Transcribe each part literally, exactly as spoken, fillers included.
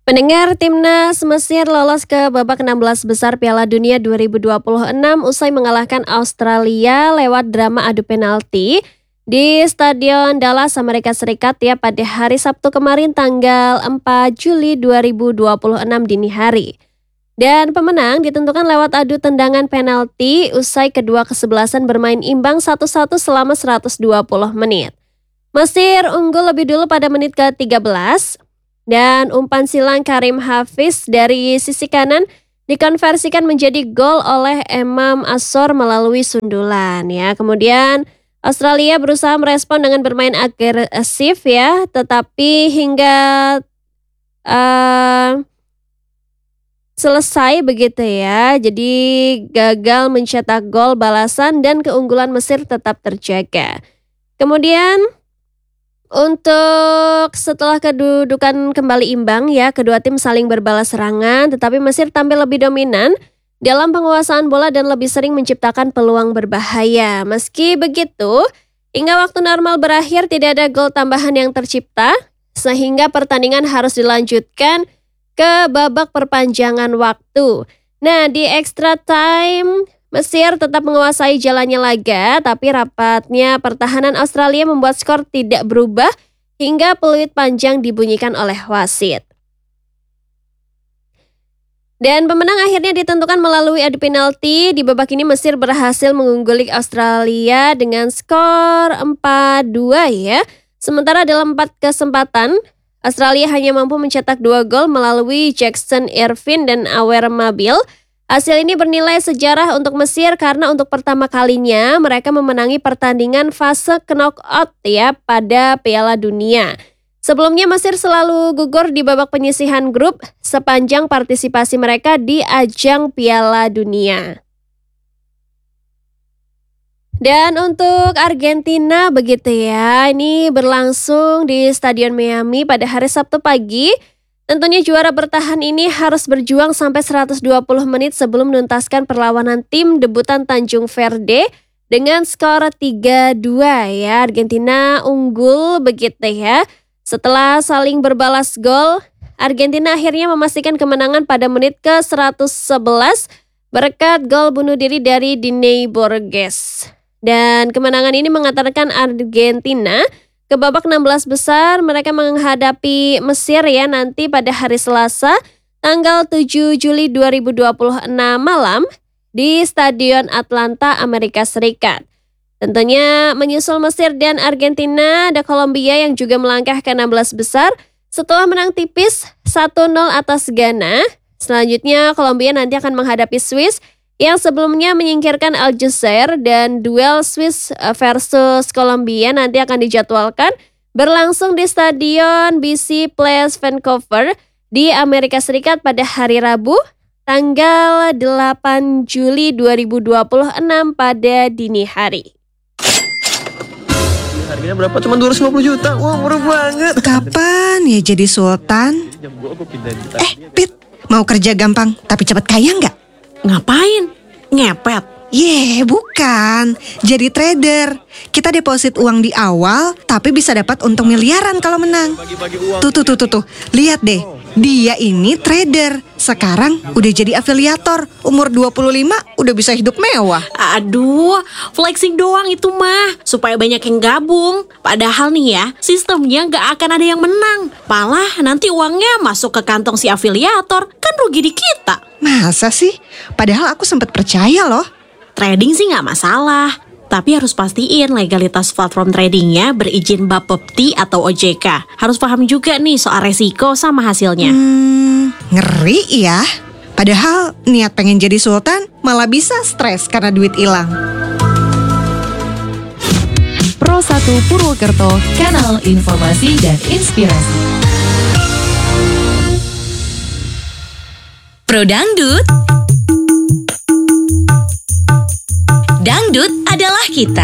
Pendengar, Timnas Mesir lolos ke babak enam belas besar Piala Dunia dua ribu dua puluh enam usai mengalahkan Australia lewat drama adu penalti di Stadion Dallas, Amerika Serikat ya pada hari Sabtu kemarin tanggal empat Juli dua ribu dua puluh enam dini hari. Dan pemenang ditentukan lewat adu tendangan penalti usai kedua kesebelasan bermain imbang satu satu selama seratus dua puluh menit. Mesir unggul lebih dulu pada menit ke tiga belas. Dan umpan silang Karim Hafiz dari sisi kanan dikonversikan menjadi gol oleh Emam Asor melalui sundulan ya. Kemudian Australia berusaha merespon dengan bermain agresif ya, tetapi hingga uh, selesai begitu ya. Jadi gagal mencetak gol balasan dan keunggulan Mesir tetap terjaga. Kemudian untuk setelah kedudukan kembali imbang ya, kedua tim saling berbalas serangan, tetapi Mesir tampil lebih dominan dalam penguasaan bola dan lebih sering menciptakan peluang berbahaya. Meski begitu, hingga waktu normal berakhir tidak ada gol tambahan yang tercipta, sehingga pertandingan harus dilanjutkan ke babak perpanjangan waktu. Nah, di extra time Mesir tetap menguasai jalannya laga, tapi rapatnya pertahanan Australia membuat skor tidak berubah hingga peluit panjang dibunyikan oleh wasit. Dan pemenang akhirnya ditentukan melalui adu penalti. Di babak ini Mesir berhasil mengungguli Australia dengan skor empat dua ya. Sementara dalam empat kesempatan, Australia hanya mampu mencetak dua gol melalui Jackson Irvine dan Awer Mabil. Hasil ini bernilai sejarah untuk Mesir karena untuk pertama kalinya mereka memenangi pertandingan fase knockout ya pada Piala Dunia. Sebelumnya Mesir selalu gugur di babak penyisihan grup sepanjang partisipasi mereka di ajang Piala Dunia. Dan untuk Argentina begitu ya, ini berlangsung di Stadion Miami pada hari Sabtu pagi. Tentunya juara bertahan ini harus berjuang sampai seratus dua puluh menit sebelum menuntaskan perlawanan tim debutan Tanjung Verde dengan skor tiga dua ya. Argentina unggul begitu ya. Setelah saling berbalas gol, Argentina akhirnya memastikan kemenangan pada menit ke seratus sebelas berkat gol bunuh diri dari Diney Borges. Dan kemenangan ini mengantarkan Argentina ke babak enam belas besar. Mereka menghadapi Mesir ya nanti pada hari Selasa tanggal tujuh Juli dua ribu dua puluh enam malam di Stadion Atlanta, Amerika Serikat. Tentunya menyusul Mesir dan Argentina, ada Kolombia yang juga melangkah ke enam belas besar setelah menang tipis satu nol atas Ghana. Selanjutnya Kolombia nanti akan menghadapi Swiss yang sebelumnya menyingkirkan Aljazair, dan duel Swiss versus Kolombia nanti akan dijadwalkan berlangsung di Stadion B C Place Vancouver di Amerika Serikat pada hari Rabu tanggal delapan Juli dua ribu dua puluh enam pada dini hari. Harganya berapa? Cuma dua ratus lima puluh juta. Wah, murah banget. Kapan ya jadi sultan? Eh, Pit, mau kerja gampang tapi cepat kaya nggak? Ngapain? Ngepet? Ye, bukan. Jadi trader. Kita deposit uang di awal, tapi bisa dapat untung miliaran kalau menang. Tuh, tuh, tuh, tuh, tuh. Lihat deh. Dia ini trader. Sekarang udah jadi afiliator. Umur dua puluh lima udah bisa hidup mewah. Aduh, flexing doang itu mah. Supaya banyak yang gabung. Padahal nih ya, sistemnya gak akan ada yang menang. Malah nanti uangnya masuk ke kantong si afiliator. Kan rugi di kita. Masa sih? Padahal aku sempat percaya loh. Trading sih gak masalah. Tapi harus pastiin legalitas platform tradingnya berizin Bapepti atau O J K. Harus paham juga nih soal resiko sama hasilnya. Hmm, ngeri ya. Padahal niat pengen jadi sultan malah bisa stres karena duit hilang. Pro satu Purwokerto, kanal informasi dan inspirasi. Pro Dangdut. Dangdut adalah kita.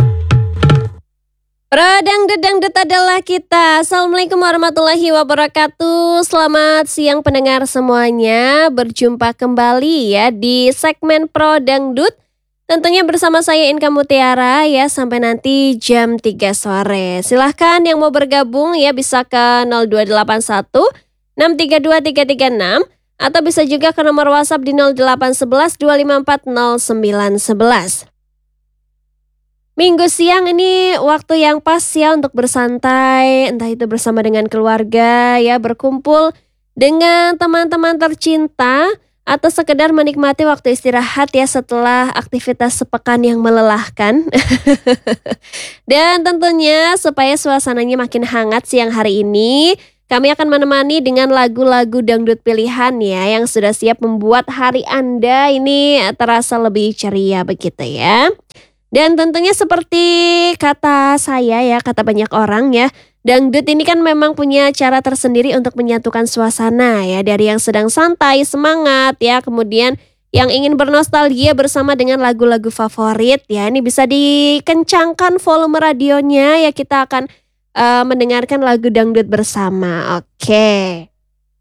Pro Dangdut, dangdut adalah kita. Assalamualaikum warahmatullahi wabarakatuh. Selamat siang pendengar semuanya. Berjumpa kembali ya di segmen Pro Dangdut. Tentunya bersama saya Inka Mutiara ya sampai nanti jam tiga sore. Silahkan yang mau bergabung ya bisa ke nol dua delapan satu enam tiga dua tiga tiga enam atau bisa juga ke nomor WhatsApp di nol delapan satu satu dua lima empat nol sembilan satu satu. Minggu siang ini waktu yang pas ya untuk bersantai, entah itu bersama dengan keluarga ya, berkumpul dengan teman-teman tercinta atau sekedar menikmati waktu istirahat ya setelah aktivitas sepekan yang melelahkan. Dan tentunya supaya suasananya makin hangat siang hari ini, kami akan menemani dengan lagu-lagu dangdut pilihan ya yang sudah siap membuat hari Anda ini terasa lebih ceria begitu ya. Dan tentunya seperti kata saya ya, kata banyak orang ya, dangdut ini kan memang punya cara tersendiri untuk menyatukan suasana ya, dari yang sedang santai, semangat ya, kemudian yang ingin bernostalgia bersama dengan lagu-lagu favorit ya, ini bisa dikencangkan volume radionya ya, kita akan uh, mendengarkan lagu dangdut bersama. Oke.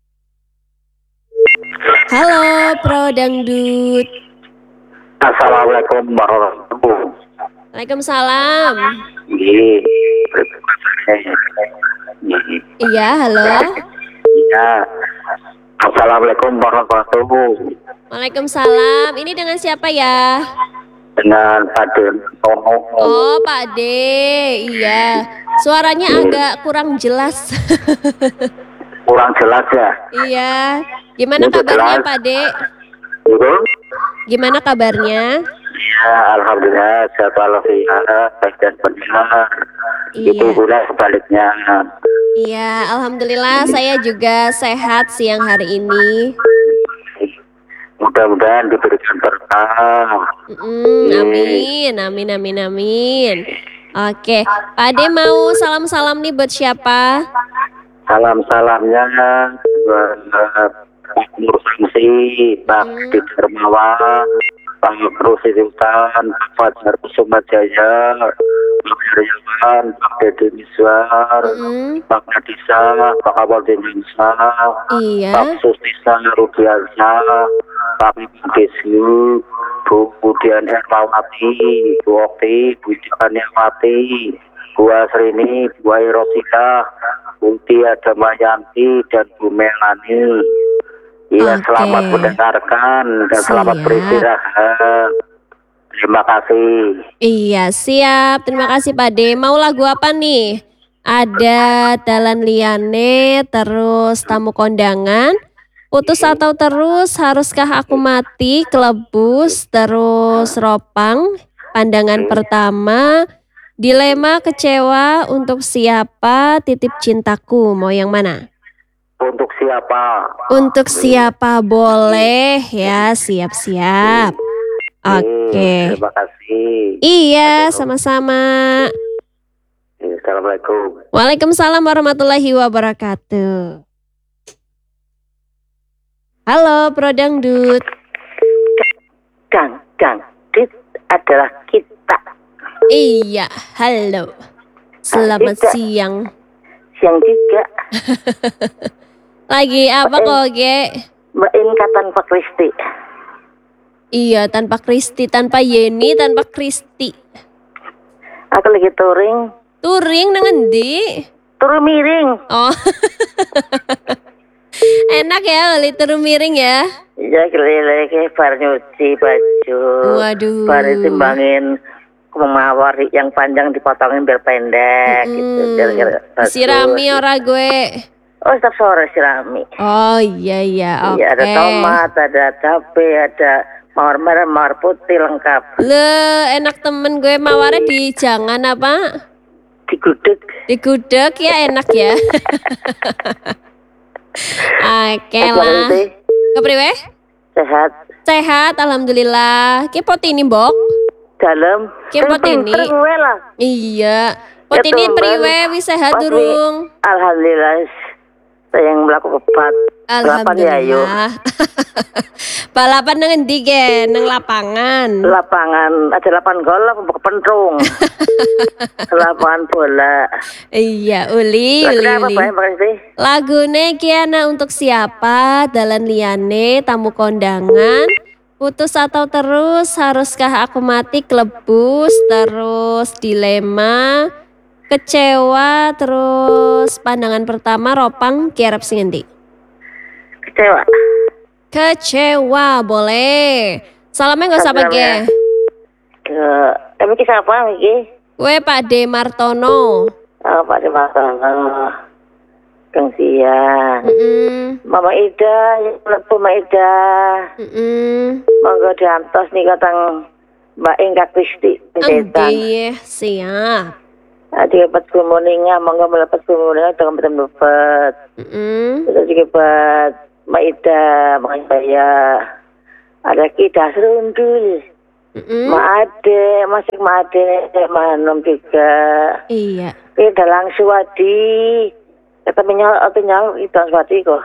Halo Pro Dangdut. Assalamualaikum warahmatullahi wabarakatuh. Waalaikumsalam. Iya. Iya, halo. Iya. Assalamualaikum warahmatullahi wabarakatuh. Waalaikumsalam. Ini dengan siapa ya? Dengan Pak Tono. Oh, Pak D. Iya. Suaranya agak kurang jelas. Kurang jelas ya? Iya. Gimana Udah kabarnya jelas. Pak D? Itu? Gimana kabarnya? Ya, alhamdulillah sehat walafiat, baik dan benar. Iya. Itu pula sebaliknya. Iya, alhamdulillah saya juga sehat siang hari ini. Mudah-mudahan diberikan berkah. Mm, amin, amin, amin, amin. Oke, Pak D mau salam-salam nih buat siapa? Salam-salamnya buat Pak Nur Samsi, Pak Hmm. Dik Dermawan, Pak Rusi Sultan, Pak Fajar Kusuma Jaya, Pak Heriawan, Pak Deddy Miswar, Mm, Pak Nadisa, Pak Awaldin Yansa, iya. Pak Sustisa Rudiansa, Pak Ibu Desu, Bu Budian Ermawati, Bu Okti, Bu Ikan Ermati, Bu Asrini, Bu Airosika, Bu Tia Damayanti, dan Bu Melani. Iya, Oke. selamat mendengarkan dan selamat Siap. beristirahat. Terima kasih. Iya, siap. Terima kasih Pak D. Mau lagu apa nih? Ada Dalan Liane, terus Tamu Kondangan, Putus atau Terus, Haruskah Aku Mati, Kelebus, terus Ropang, Pandangan Pertama, Dilema Kecewa, Untuk Siapa, Titip Cintaku. Mau yang mana? Untuk siapa? Untuk siapa boleh ya, siap-siap. Oke. Terima kasih. Iya, sama-sama. Assalamualaikum. Waalaikumsalam warahmatullahi wabarakatuh. Halo, Pro Dangdut. Dang, dang, dit adalah kita. Iya, halo. Selamat Tidak. siang. Siang juga, Lagi apa kok, Ge? Mbak Inka tanpa Kristi. Iya, tanpa Kristi, tanpa Yeni, tanpa Kristi. Aku lagi touring, Touring nang endi? turun miring. Oh. Enak ya beli turu miring ya. Ya keliling bar nyuci baju. Waduh. Bar timbangin mawar yang panjang dipotongin biar pendek gitu. Biar, biar bagus. Sirami ora gue. Oh, setiap sore sirami. Oh iya iya, oke. Iya, ada tomat, ada cabai, ada mawar merah, mawar putih lengkap. Le, enak temen gue mawarnya di jangan apa? Digudeg. Digudeg ya enak ya. Oke lah. Nanti Kepriwe? sehat. Sehat, alhamdulillah. Ki pot ini, Bok. Dalam. Ki pot ini. Gue lah. Iya. Pot Ya, ini tumben. priwe wis sehat Pas durung? wi- Alhamdulillah. Saya yang melakukan kepat. Balapan ya ayo. Alhamdulillah. Balapan nang endi ge? Nang lapangan. Lapangan ada lapangan golf kepentrung. Lapangan bola. Iya, uli Lagu uli apa uli. Pak makasih. Lagune Kiana Untuk Siapa, Dalan Liane, Tamu Kondangan, Putus atau Terus, Haruskah Aku Mati, Kelebus, terus Dilema, Kecewa, terus Pandangan Pertama, Ropang, Kiarap sing endi? kecewa. Kecewa, boleh. Salamnya nggak usah Salam pakai. ya. Ke, tapi kisah apa lagi? Gue Pak D Martono. Oh, Pak Demartono. Kang siang. Mm-mm. Mama Ida, lepu Mama Ida. Mm-mm. Monggo diantos nih katang Mbak Inka Kristi Pendetan. Oke, siap. Adi dapat gumuninga, monggo melepas gumuninga dengan betul betul. Mm-mm. Terus juga buat Mbak Ida, makanya saya ada kita serundul. Mm-mm. Mak Ade, masih Mak Ade, Manom juga. Iya. Kita langsung wadi. Kata menyal, atau nyal, itu Swati kok.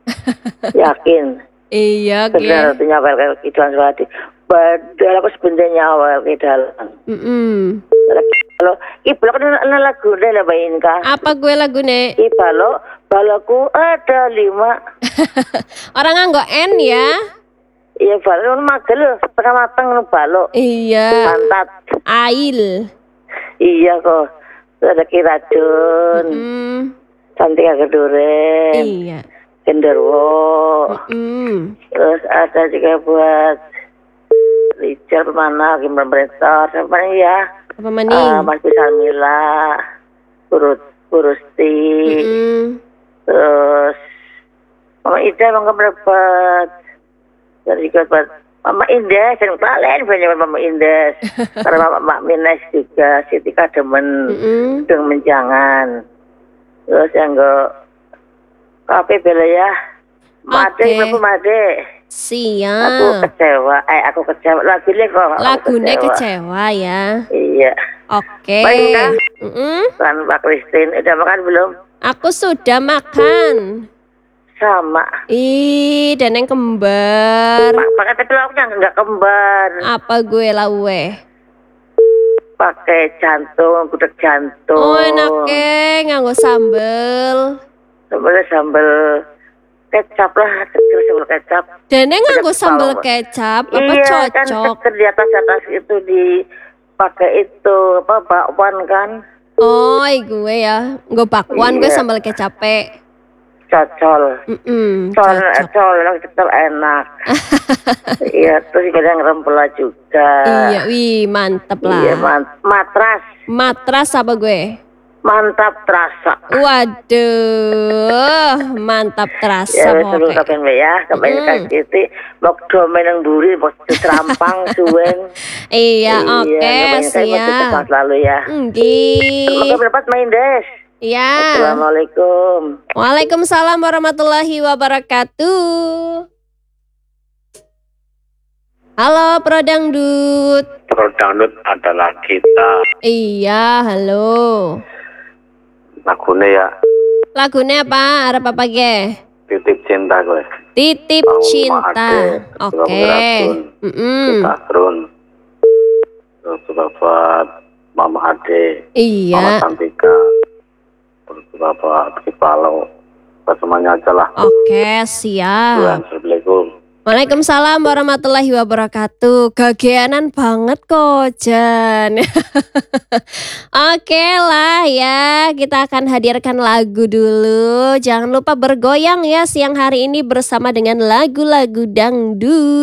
Yakin. Iya, oke. Benar, itu nyawal kayak itu Swati. Padahal aku sebenarnya nyawal ke dalam. Mm-mm. Kalau ibu kan ada lagu deh lah Mbak Inka. Apa gue lagu nih? Ibalo, baloku ada lima. Orang nganggo N ya? Iya balo magel loh, setengah matang loh balo. Iya. Pantat. Ail. Iya kok. Terus ada kiradun, Mm. cantik agak duren, Iya. genderwo. Mm. Terus ada juga buat Rijal Pemana, Kim Pemerintah, siapa nih ya? Apa maning? Ah, Mas Bisalmila, Burut, Burusti, Mm. terus Mama Ida emang dapat. Dan juga buat Mama Indes, yang paling banyak Mama Indes. Karena Mama Mak Mines juga, Siti Kademen, Mm. dengan menjangan. Terus yang enggak kafe bela ya. Made, Oke. ibu Made. Aku Siap. kecewa, eh aku kecewa. Lagunya kok aku Lagunya kecewa. kecewa ya. Iya. Oke. Baik, Kak. Mm-mm. Kan Pak Christine, udah makan belum? Aku sudah makan. Sama. Ih, dan yang kembar. Pak, pakai tapi lauknya enggak kembar. Apa gue lawe? Pakai jantung, gudeg jantung. Oh enaknya nganggo sambel. Sambal sambal kecap lah, kecil sambal kecap. Dan yang nganggo Ada sambel bawang. kecap apa Iya kan cocok? seger di atas atas itu dipakai itu apa bakwan kan Oh, i gue ya. Gue bakwan gue Iya. sambal kecape. cocol. Mm-mm, Col, cocok. col, cocol enak. Iya, terus kadang rempela juga. Iya, wih mantep lah. Iya, man- matras, Matras apa gue? mantap terasa. Waduh, mantap terasa Ya, wis seru pokoknya. kapan wae ya, kapan Mm. kasih mau domen nang mburi, mau diterampang suwen. Iya, oke, namanya saya mau siap. cepat lalu ya. Nggih. Semoga berdapat main des. Iya. Assalamualaikum. Waalaikumsalam warahmatullahi wabarakatuh. Halo, Pro Dangdut. Pro Dangdut adalah kita. Iya, halo. Lagunya ya Lagunya apa? Arep apa ge? Titip Cinta gue. Titip Bang Cinta. Ade, Oke. Bang Mm-mm. Kita Run. Terus juga buat Mama Ade, Mama Iya. Santika. Terus juga buat Kipalo. Buat semuanya aja lah. Oke, siap. Tuhan, Assalamualaikum. Waalaikumsalam warahmatullahi wabarakatuh. Gageanan banget kok, Jan. Oke lah ya, kita akan hadirkan lagu dulu. Jangan lupa bergoyang ya siang hari ini bersama dengan lagu-lagu dangdut.